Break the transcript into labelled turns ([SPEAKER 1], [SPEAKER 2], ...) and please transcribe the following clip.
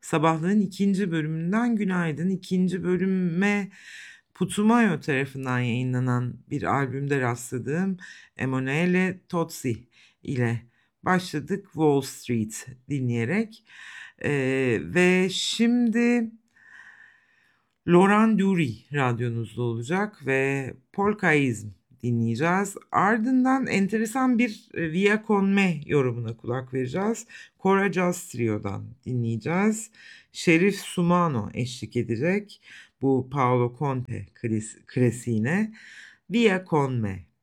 [SPEAKER 1] Sabahlığın ikinci bölümünden günaydın. İkinci bölüme Putumayo tarafından yayınlanan bir albümde rastladığım Emanuele Tozzi ile başladık Wall Street dinleyerek. Ve şimdi Laurent Dury radyonuzda olacak ve Polkaizm dinleyeceğiz. Ardından enteresan bir Via Con Me yorumuna kulak vereceğiz. Cora Jazz Trio'dan dinleyeceğiz. Şerif Sumano eşlik edecek bu Paolo Conte klasiğine. Via Con Me.